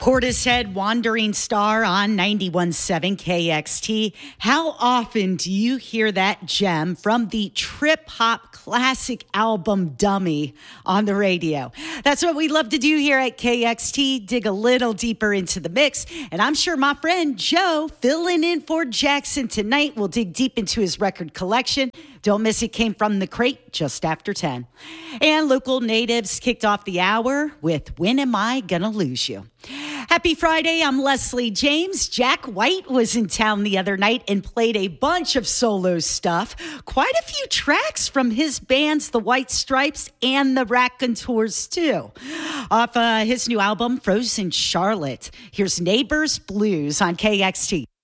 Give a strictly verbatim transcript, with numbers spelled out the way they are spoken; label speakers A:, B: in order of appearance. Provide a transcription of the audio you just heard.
A: Portishead Wandering Star on ninety-one point seven K X T. How often do you hear that gem from the trip hop classic album Dummy on the radio? That's what we love to do here at K X T, dig a little deeper into the mix. And I'm sure my friend Joe, filling in for Jackson tonight, will dig deep into his record collection. Don't miss it, came from the crate just after ten. And local natives kicked off the hour with When Am I Gonna Lose You? Happy Friday, I'm Leslie James. Jack White was in town the other night and played a bunch of solo stuff. Quite a few tracks from his bands, the White Stripes and the Raconteurs, too. Off uh, his new album, Frozen Charlotte. Here's Neighbors Blues on K X T.